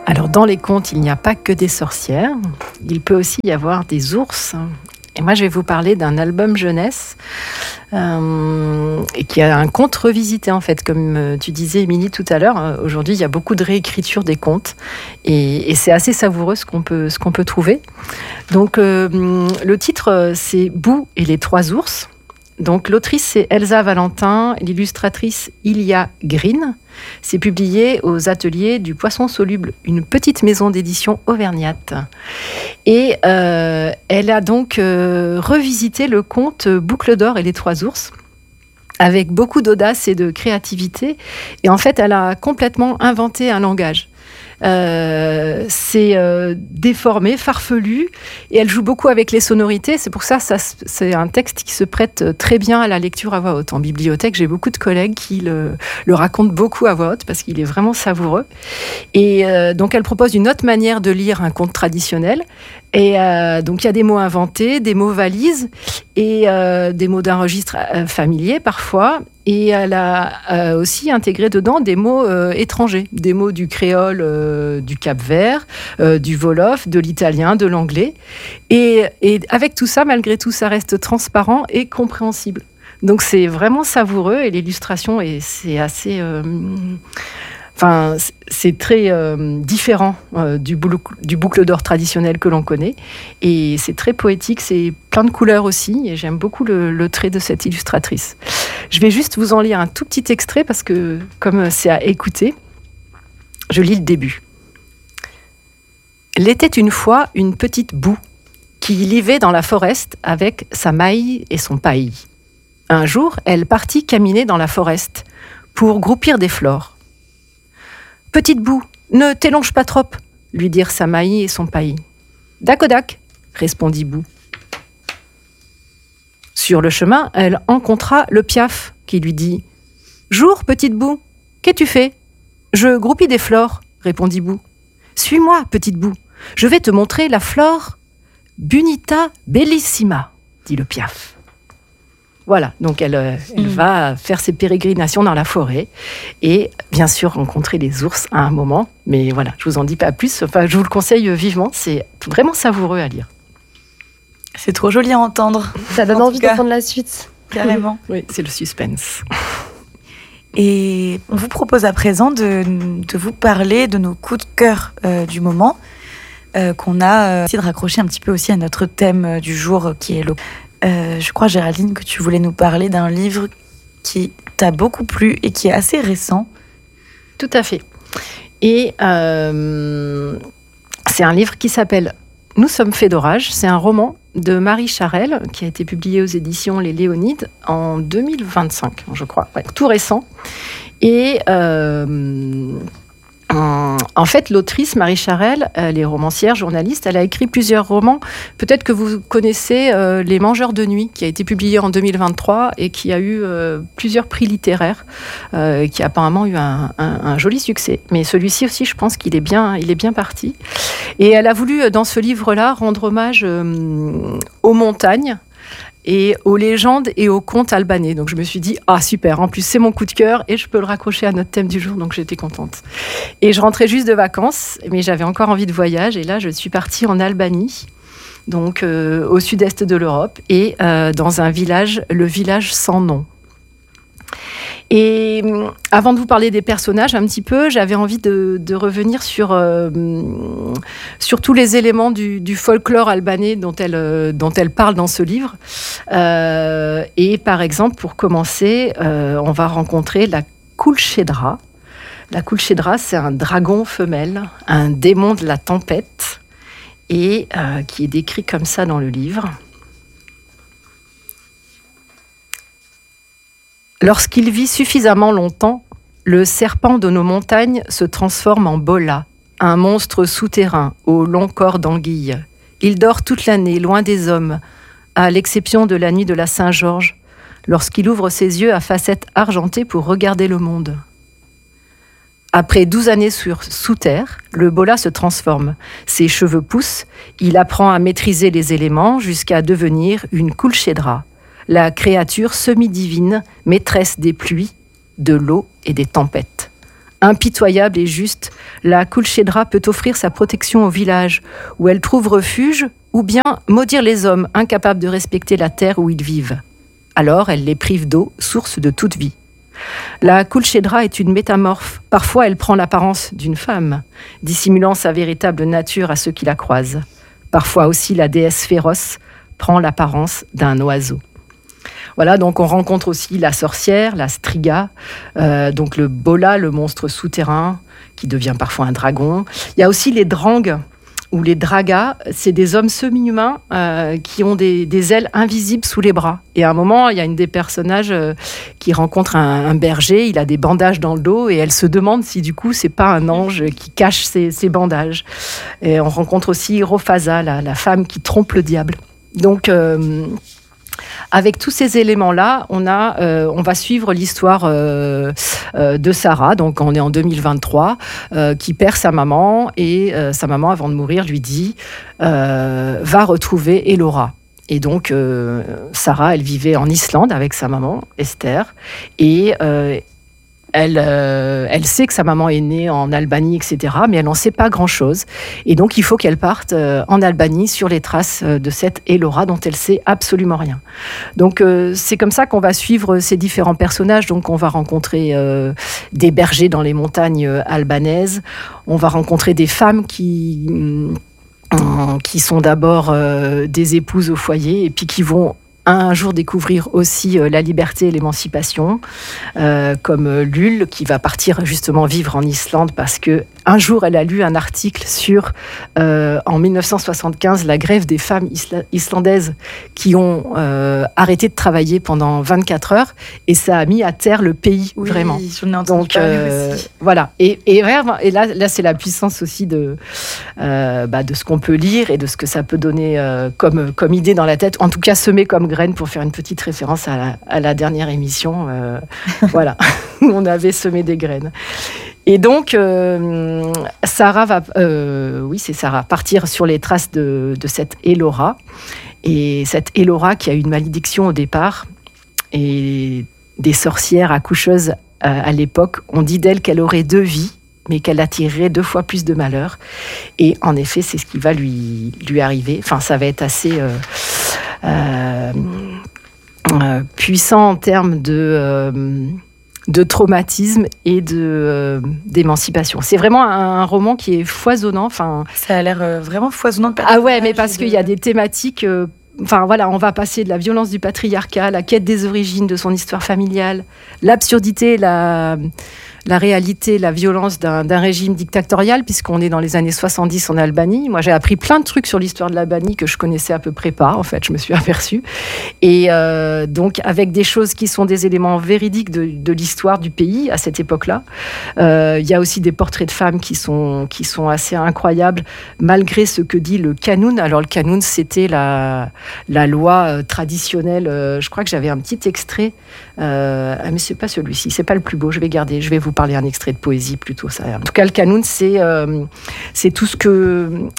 Alors, dans les contes, il n'y a pas que des sorcières. Il peut aussi y avoir des ours. Et moi, je vais vous parler d'un album jeunesse et qui a un conte revisité, en fait. Comme tu disais, Émilie, tout à l'heure, aujourd'hui, il y a beaucoup de réécriture des contes. Et c'est assez savoureux ce qu'on peut trouver. Donc, le titre, c'est « Boo et les trois ours ». Donc, l'autrice, c'est Elsa Valentin, l'illustratrice Ilia Green. C'est publié aux ateliers du Poisson Soluble, une petite maison d'édition auvergnate. Et elle a donc revisité le conte Boucle d'or et les trois ours, avec beaucoup d'audace et de créativité. Et en fait, elle a complètement inventé un langage. C'est déformé, farfelu, et elle joue beaucoup avec les sonorités. C'est pour ça c'est un texte qui se prête très bien à la lecture à voix haute. En bibliothèque, j'ai beaucoup de collègues qui le racontent beaucoup à voix haute parce qu'il est vraiment savoureux. Et donc, elle propose une autre manière de lire un conte traditionnel. Et donc, il y a des mots inventés, des mots valises et des mots d'un registre familier parfois. Et elle a aussi intégré dedans des mots étrangers, des mots du créole, du Cap-Vert, du Wolof, de l'italien, de l'anglais. Et avec tout ça, malgré tout, ça reste transparent et compréhensible. Donc, c'est vraiment savoureux et l'illustration, c'est assez... c'est très différent du boucle d'or traditionnel que l'on connaît. Et c'est très poétique, c'est plein de couleurs aussi. Et j'aime beaucoup le trait de cette illustratrice. Je vais juste vous en lire un tout petit extrait parce que, comme c'est à écouter, je lis le début. « L'était une fois une petite boue qui vivait dans la forêt avec sa maille et son paille. Un jour, elle partit caminer dans la forêt pour groupir des fleurs. « Petite boue, ne t'élonge pas trop, lui dirent sa maille et son paille. « Dac, répondit Boue. Sur le chemin, elle rencontra le Piaf, qui lui dit « Jour, petite boue, qu'est-tu fait ?»« Je groupis des flores, répondit Boue. « Suis-moi, petite boue, je vais te montrer la flore Bunita bellissima, dit le Piaf. » Voilà, donc elle va faire ses pérégrinations dans la forêt et bien sûr rencontrer les ours à un moment. Mais voilà, je vous en dis pas plus. Enfin, je vous le conseille vivement. C'est vraiment savoureux à lire. C'est trop joli à entendre. Ça donne envie d'entendre la suite. Carrément. Oui, c'est le suspense. Et on vous propose à présent de vous parler de nos coups de cœur du moment, qu'on a essayé de raccrocher un petit peu aussi à notre thème du jour qui est le... je crois, Géraldine, que tu voulais nous parler d'un livre qui t'a beaucoup plu et qui est assez récent. Tout à fait. Et c'est un livre qui s'appelle « Nous sommes faits d'orage ». C'est un roman de Marie Charelle qui a été publié aux éditions Les Léonides en 2025, je crois. Ouais, tout récent. Et... en fait, l'autrice Marie Charelle, elle est romancière, journaliste, elle a écrit plusieurs romans. Peut-être que vous connaissez Les Mangeurs de nuit, qui a été publié en 2023 et qui a eu plusieurs prix littéraires, qui a apparemment eu un joli succès. Mais celui-ci aussi, je pense qu'il est bien parti. Et elle a voulu, dans ce livre-là, rendre hommage aux montagnes, et aux légendes et aux contes albanais. Donc je me suis dit, ah super, en plus c'est mon coup de cœur et je peux le raccrocher à notre thème du jour, donc j'étais contente. Et je rentrais juste de vacances, mais j'avais encore envie de voyage, et là je suis partie en Albanie, donc au sud-est de l'Europe, et dans un village, le village sans nom. Et avant de vous parler des personnages un petit peu, j'avais envie de revenir sur tous les éléments du folklore albanais dont elle parle dans ce livre. Et par exemple, pour commencer, on va rencontrer la Kulchedra. La Kulchedra, c'est un dragon femelle, un démon de la tempête, et qui est décrit comme ça dans le livre. Lorsqu'il vit suffisamment longtemps, le serpent de nos montagnes se transforme en Bola, un monstre souterrain au long corps d'anguille. Il dort toute l'année, loin des hommes, à l'exception de la nuit de la Saint-Georges, lorsqu'il ouvre ses yeux à facettes argentées pour regarder le monde. Après 12 années sous terre, le Bola se transforme. Ses cheveux poussent, il apprend à maîtriser les éléments jusqu'à devenir une Kulchedra, la créature semi-divine, maîtresse des pluies, de l'eau et des tempêtes. Impitoyable et juste, la Kulchedra peut offrir sa protection au village où elle trouve refuge, ou bien maudire les hommes incapables de respecter la terre où ils vivent. Alors elle les prive d'eau, source de toute vie. La Kulchedra est une métamorphe. Parfois elle prend l'apparence d'une femme, dissimulant sa véritable nature à ceux qui la croisent. Parfois aussi la déesse féroce prend l'apparence d'un oiseau. Voilà, donc on rencontre aussi la sorcière, la Striga, donc le Bola, le monstre souterrain, qui devient parfois un dragon. Il y a aussi les Drangs, ou les Dragas, c'est des hommes semi-humains qui ont des ailes invisibles sous les bras. Et à un moment, il y a une des personnages qui rencontre un berger, il a des bandages dans le dos, et elle se demande si du coup, c'est pas un ange qui cache ses bandages. Et on rencontre aussi Rophasa, la femme qui trompe le diable. Donc... avec tous ces éléments-là, on va suivre l'histoire de Sarah, donc on est en 2023, qui perd sa maman, et sa maman, avant de mourir, lui dit va retrouver Elora. Et donc, Sarah, elle vivait en Islande avec sa maman, Esther, et elle sait que sa maman est née en Albanie, etc., mais elle n'en sait pas grand-chose. Et donc, il faut qu'elle parte en Albanie sur les traces de cette Elora dont elle sait absolument rien. Donc, c'est comme ça qu'on va suivre ces différents personnages. Donc, on va rencontrer des bergers dans les montagnes albanaises. On va rencontrer des femmes qui sont d'abord des épouses au foyer et puis qui vont un jour découvrir aussi la liberté et l'émancipation, comme Lul, qui va partir justement vivre en Islande parce que un jour elle a lu un article sur, en 1975, la grève des femmes islandaises qui ont arrêté de travailler pendant 24 heures, et ça a mis à terre le pays, vraiment. Donc voilà, et là c'est la puissance aussi de ce qu'on peut lire et de ce que ça peut donner comme idée dans la tête, en tout cas semé comme graine, pour faire une petite référence à la dernière émission. Voilà, on avait semé des graines. Et donc, Sarah va partir sur les traces de cette Elora. Et cette Elora qui a eu une malédiction au départ, et des sorcières accoucheuses à l'époque ont dit d'elle qu'elle aurait 2 vies, mais qu'elle attirerait 2 fois plus de malheur. Et en effet, c'est ce qui va lui arriver. Enfin, ça va être assez puissant en termes de traumatisme et d'émancipation. C'est vraiment un roman qui est foisonnant. Enfin, ça a l'air vraiment foisonnant. Ah ouais, mais parce qu'il y a des thématiques... Enfin voilà, on va passer de la violence du patriarcat, la quête des origines de son histoire familiale, l'absurdité, la réalité, la violence d'un régime dictatorial, puisqu'on est dans les années 70 en Albanie. Moi, j'ai appris plein de trucs sur l'histoire de l'Albanie que je connaissais à peu près pas, en fait, je me suis aperçue. Et donc, avec des choses qui sont des éléments véridiques de l'histoire du pays à cette époque-là. Il y a aussi des portraits de femmes qui sont assez incroyables, malgré ce que dit le Kanun. Alors, le Kanun, c'était la loi traditionnelle. Je crois que j'avais un petit extrait, mais c'est pas celui-ci, c'est pas le plus beau, je vais garder, je vais vous parler un extrait de poésie plutôt. Ça. En tout cas, le Kanun, c'est tout ce que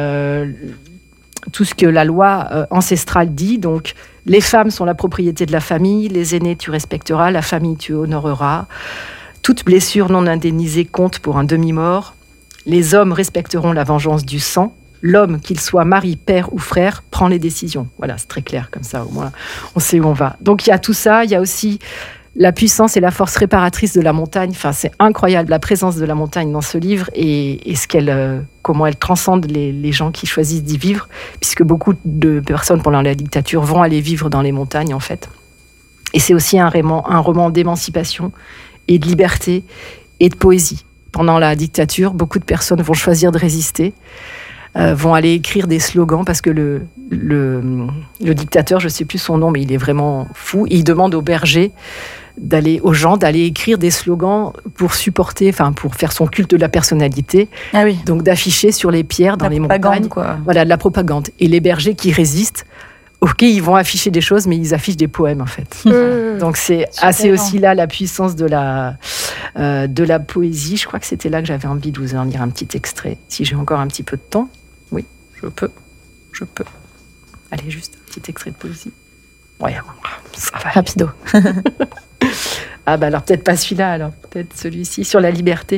la loi ancestrale dit. Donc, les femmes sont la propriété de la famille, les aînés tu respecteras, la famille tu honoreras. Toute blessure non indemnisée compte pour un demi-mort. Les hommes respecteront la vengeance du sang. L'homme, qu'il soit mari, père ou frère, prend les décisions. Voilà, c'est très clair comme ça, au moins on sait où on va. Donc il y a tout ça, il y a aussi la puissance et la force réparatrice de la montagne. Enfin, c'est incroyable la présence de la montagne dans ce livre et comment elle transcende les gens qui choisissent d'y vivre, puisque beaucoup de personnes pendant la dictature vont aller vivre dans les montagnes en fait. Et c'est aussi un roman d'émancipation et de liberté et de poésie. Pendant la dictature, beaucoup de personnes vont choisir de résister, vont aller écrire des slogans parce que le dictateur, je ne sais plus son nom, mais il est vraiment fou. Il demande aux bergers d'aller écrire des slogans pour supporter, enfin pour faire son culte de la personnalité. Ah oui. Donc d'afficher sur les pierres dans les montagnes. Quoi. Voilà, de la propagande. Et les bergers qui résistent, ok, ils vont afficher des choses, mais ils affichent des poèmes en fait. Donc c'est assez aussi là la puissance de la poésie. Je crois que c'était là que j'avais envie de vous en lire un petit extrait. Si j'ai encore un petit peu de temps, oui, je peux. Allez, juste un petit extrait de poésie. Ouais, ça va. Rapido. Ah bah alors peut-être pas celui-là, alors peut-être celui-ci, sur la liberté,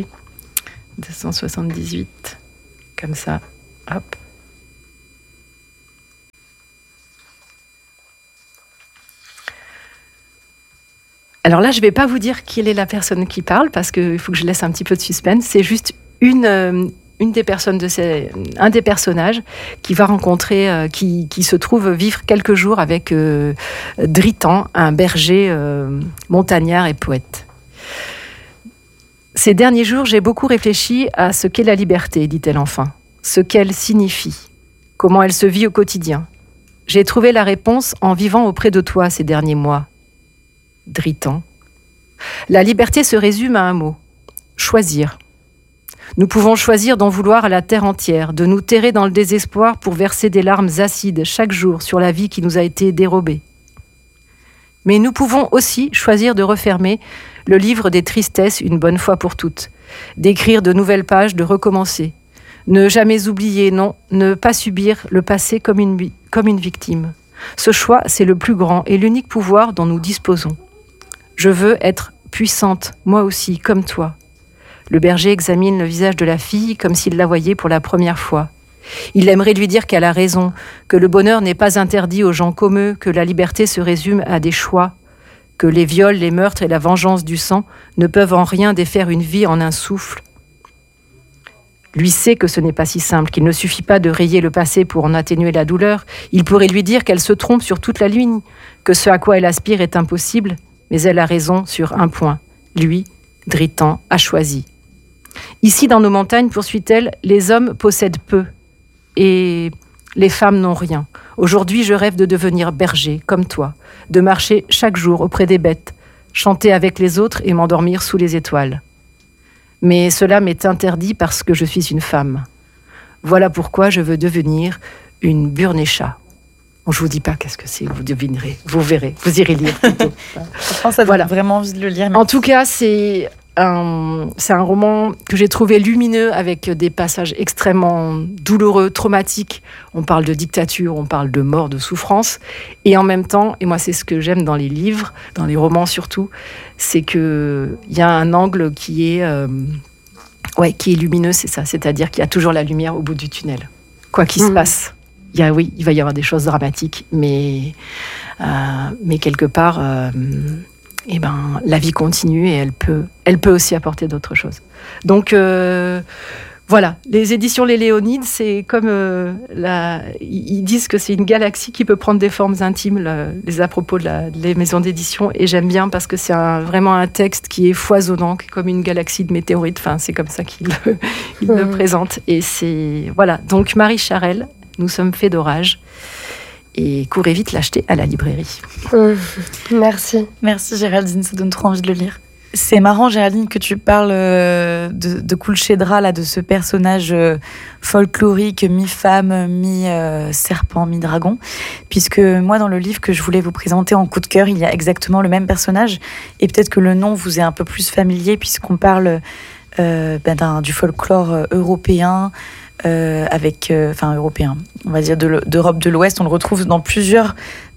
278, comme ça, hop. Alors là, je ne vais pas vous dire quelle est la personne qui parle, parce qu'il faut que je laisse un petit peu de suspense. C'est juste un des personnages qui va rencontrer, qui se trouve vivre quelques jours avec Dritan, un berger montagnard et poète. Ces derniers jours, j'ai beaucoup réfléchi à ce qu'est la liberté, dit-elle enfin, ce qu'elle signifie, comment elle se vit au quotidien. J'ai trouvé la réponse en vivant auprès de toi ces derniers mois. Dritan. La liberté se résume à un mot, choisir. Nous pouvons choisir d'en vouloir à la terre entière, de nous terrer dans le désespoir pour verser des larmes acides chaque jour sur la vie qui nous a été dérobée. Mais nous pouvons aussi choisir de refermer le livre des tristesses une bonne fois pour toutes, d'écrire de nouvelles pages, de recommencer. Ne jamais oublier, non, ne pas subir le passé comme une victime. Ce choix, c'est le plus grand et l'unique pouvoir dont nous disposons. Je veux être puissante, moi aussi, comme toi. Le berger examine le visage de la fille comme s'il la voyait pour la première fois. Il aimerait lui dire qu'elle a raison, que le bonheur n'est pas interdit aux gens comme eux, que la liberté se résume à des choix, que les viols, les meurtres et la vengeance du sang ne peuvent en rien défaire une vie en un souffle. Lui sait que ce n'est pas si simple, qu'il ne suffit pas de rayer le passé pour en atténuer la douleur. Il pourrait lui dire qu'elle se trompe sur toute la ligne, que ce à quoi elle aspire est impossible, mais elle a raison sur un point. Lui, Dritan, a choisi. Ici, dans nos montagnes, poursuit-elle, les hommes possèdent peu et les femmes n'ont rien. Aujourd'hui, je rêve de devenir berger, comme toi, de marcher chaque jour auprès des bêtes, chanter avec les autres et m'endormir sous les étoiles. Mais cela m'est interdit parce que je suis une femme. Voilà pourquoi je veux devenir une burnécha. Bon, je ne vous dis pas qu'est-ce que c'est, vous devinerez, vous verrez, vous irez lire plutôt. Je pense que ça donne vraiment envie de le lire. En tout cas, c'est un roman que j'ai trouvé lumineux avec des passages extrêmement douloureux, traumatiques. On parle de dictature, on parle de mort, de souffrance. Et en même temps, et moi c'est ce que j'aime dans les livres, dans les romans surtout, c'est qu'il y a un angle qui est lumineux, c'est ça. C'est-à-dire qu'il y a toujours la lumière au bout du tunnel. Quoi qu'il se passe. Il va y avoir des choses dramatiques, mais quelque part, la vie continue et elle peut aussi apporter d'autres choses. Donc, voilà, les éditions Les Léonides, c'est comme ils disent que c'est une galaxie qui peut prendre des formes intimes, les à propos des maisons d'édition, et j'aime bien parce que c'est vraiment un texte qui est foisonnant, qui est comme une galaxie de météorites. Enfin, c'est comme ça qu'il le présente. Et c'est voilà. Donc Marie Charelle. Nous sommes faits d'orage. Et courez vite l'acheter à la librairie. Merci. Merci Géraldine, ça donne trop envie de le lire. C'est marrant Géraldine que tu parles de Kulchedra, là, de ce personnage folklorique, mi-femme, mi-serpent, mi-dragon. Puisque moi, dans le livre que je voulais vous présenter en coup de cœur, il y a exactement le même personnage. Et peut-être que le nom vous est un peu plus familier, puisqu'on parle du folklore européen, européen, on va dire d'Europe de l'Ouest. On le retrouve dans plusieurs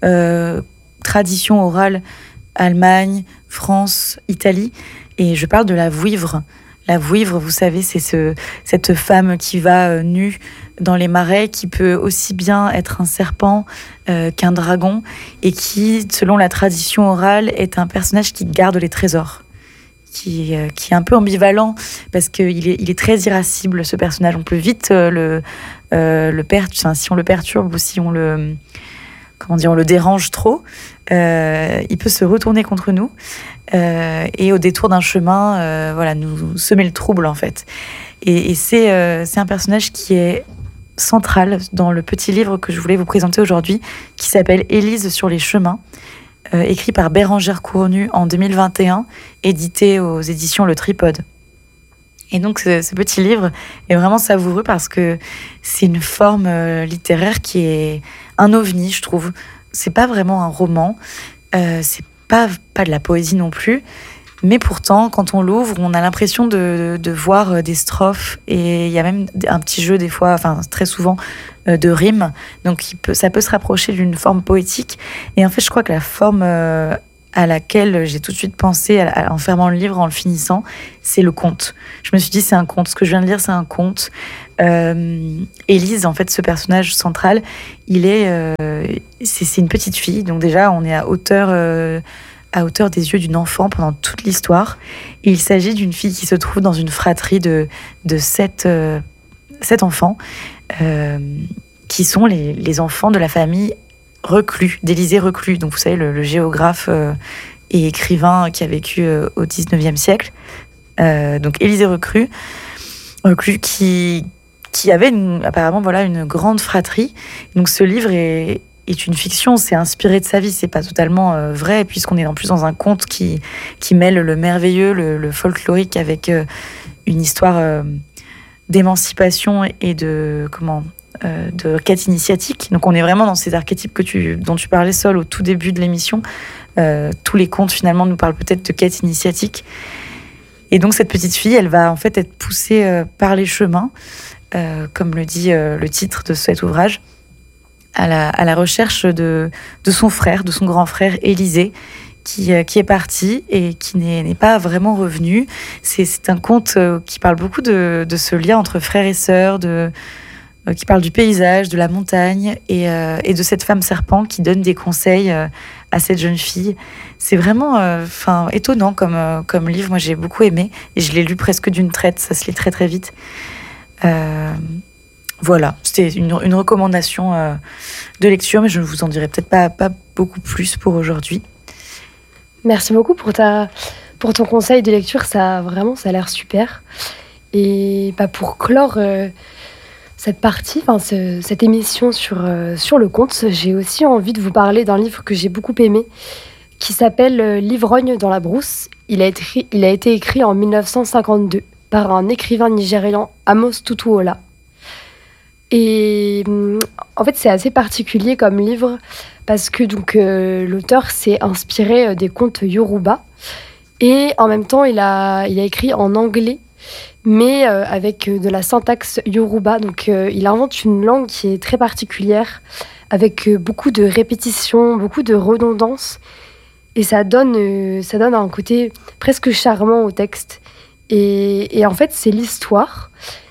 traditions orales, Allemagne, France, Italie. Et je parle de la vouivre. La vouivre, vous savez, c'est cette femme qui va nue dans les marais, qui peut aussi bien être un serpent qu'un dragon, et qui, selon la tradition orale, est un personnage qui garde les trésors. Qui est un peu ambivalent parce qu'il est très irascible, ce personnage. On peut vite le perturber, si on le perturbe ou si on le dérange trop, il peut se retourner contre nous et au détour d'un chemin, nous semer le trouble en fait. Et c'est un personnage qui est central dans le petit livre que je voulais vous présenter aujourd'hui, qui s'appelle Élise sur les chemins. Écrit par Bérengère Cournu en 2021, édité aux éditions Le Tripode. Et donc ce petit livre est vraiment savoureux parce que c'est une forme littéraire qui est un ovni, je trouve. C'est pas vraiment un roman, c'est pas de la poésie non plus, mais pourtant quand on l'ouvre, on a l'impression de voir des strophes, et il y a même un petit jeu des fois, enfin très souvent, de rimes, donc ça peut se rapprocher d'une forme poétique. Et en fait, je crois que la forme à laquelle j'ai tout de suite pensé en fermant le livre, en le finissant, c'est le conte. Je me suis dit, c'est un conte. Ce que je viens de lire, c'est un conte. Élise, en fait, ce personnage central, c'est une petite fille. Donc déjà, on est à hauteur des yeux d'une enfant pendant toute l'histoire. Et il s'agit d'une fille qui se trouve dans une fratrie de 7 enfants, qui sont les enfants de la famille Reclus, d'Élisée Reclus. Donc vous savez, le géographe et écrivain qui a vécu au 19e siècle. Donc Élisée Reclus qui avait apparemment une grande fratrie. Donc ce livre est une fiction, c'est inspiré de sa vie, c'est pas totalement vrai, puisqu'on est en plus dans un conte qui mêle le merveilleux, le folklorique avec une histoire d'émancipation et de quête initiatique. Donc on est vraiment dans ces archétypes dont tu parlais, Sol, au tout début de l'émission. Tous les contes finalement nous parlent peut-être de quête initiatique. Et donc cette petite fille, elle va en fait être poussée par les chemins, comme le dit le titre de cet ouvrage, à la recherche de son frère, de son grand frère Élisée, qui est parti et qui n'est pas vraiment revenu. C'est un conte qui parle beaucoup de ce lien entre frères et sœurs, qui parle du paysage, de la montagne et de cette femme serpent qui donne des conseils à cette jeune fille. C'est vraiment étonnant comme livre. Moi, j'ai beaucoup aimé et je l'ai lu presque d'une traite. Ça se lit très, très vite. Voilà, c'était une recommandation de lecture, mais je ne vous en dirai peut-être pas beaucoup plus pour aujourd'hui. Merci beaucoup pour ton conseil de lecture. Ça a l'air super. Et pour clore cette partie, cette émission sur le conte, j'ai aussi envie de vous parler d'un livre que j'ai beaucoup aimé, qui s'appelle L'ivrogne dans la brousse. Il a été écrit en 1952 par un écrivain nigérian, Amos Tutuola. Et en fait, c'est assez particulier comme livre parce que l'auteur s'est inspiré des contes Yoruba et en même temps, il a écrit en anglais, mais avec de la syntaxe Yoruba. Donc, il invente une langue qui est très particulière, avec beaucoup de répétitions, beaucoup de redondances, et ça donne un côté presque charmant au texte. Et en fait, c'est l'histoire.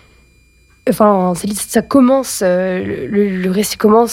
Ça commence, le récit commence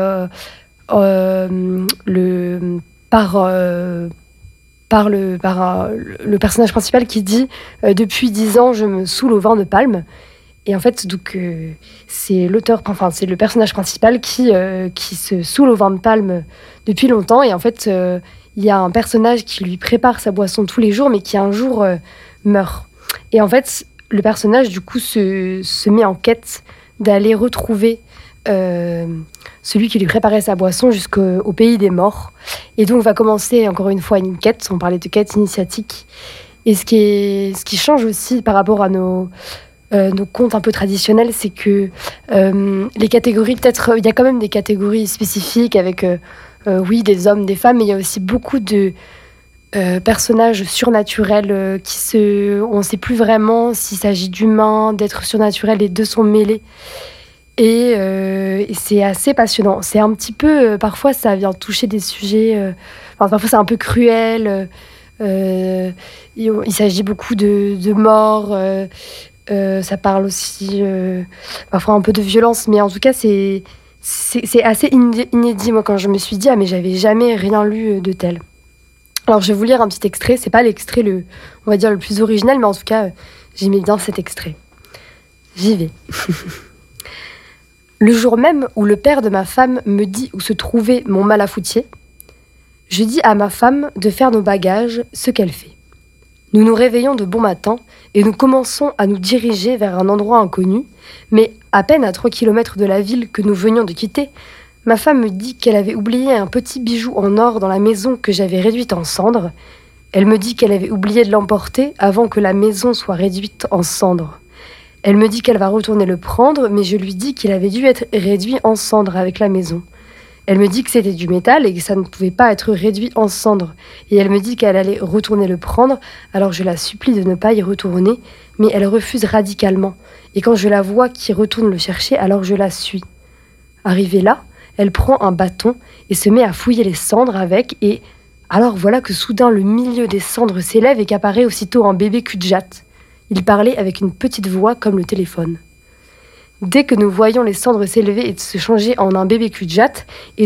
par le personnage principal qui dit depuis 10 ans, je me saoule au vin de palme. Et en fait, c'est le personnage principal qui se saoule au vin de palme depuis longtemps. Et en fait, il y a un personnage qui lui prépare sa boisson tous les jours, mais qui un jour meurt. Et en fait, le personnage, du coup, se met en quête d'aller retrouver celui qui lui préparait sa boisson jusqu'au pays des morts. Et donc, va commencer, encore une fois, une quête. On parlait de quête initiatique. Et ce qui change aussi par rapport à nos contes un peu traditionnels, c'est que les catégories, peut-être, il y a quand même des catégories spécifiques avec, des hommes, des femmes, mais il y a aussi beaucoup de personnages surnaturels on ne sait plus vraiment s'il s'agit d'humains, d'êtres surnaturels, les deux sont mêlés. Et c'est assez passionnant. C'est un petit peu, parfois ça vient toucher des sujets, parfois c'est un peu cruel, il s'agit beaucoup de morts, ça parle aussi parfois un peu de violence, mais en tout cas c'est assez inédit. Moi, quand je me suis dit, mais j'avais jamais rien lu de tel. Alors, je vais vous lire un petit extrait. C'est pas l'extrait on va dire le plus original, mais en tout cas, j'aimais bien cet extrait. J'y vais. Le jour même où le père de ma femme me dit où se trouvait mon malafoutier, je dis à ma femme de faire nos bagages, ce qu'elle fait. Nous nous réveillons de bon matin et nous commençons à nous diriger vers un endroit inconnu, mais à peine à 3 kilomètres de la ville que nous venions de quitter, ma femme me dit qu'elle avait oublié un petit bijou en or dans la maison que j'avais réduite en cendres. Elle me dit qu'elle avait oublié de l'emporter avant que la maison soit réduite en cendres. Elle me dit qu'elle va retourner le prendre, mais je lui dis qu'il avait dû être réduit en cendres avec la maison. Elle me dit que c'était du métal et que ça ne pouvait pas être réduit en cendres. Et elle me dit qu'elle allait retourner le prendre, alors je la supplie de ne pas y retourner, mais elle refuse radicalement. Et quand je la vois qui retourne le chercher, alors je la suis. Arrivée là, elle prend un bâton et se met à fouiller les cendres avec, et Alors voilà que soudain le milieu des cendres s'élève et qu'apparaît aussitôt un bébé cul-de-jatte. Il parlait avec une petite voix comme le téléphone. Dès que nous voyons les cendres s'élever et se changer en un bébé cul-de-jatte,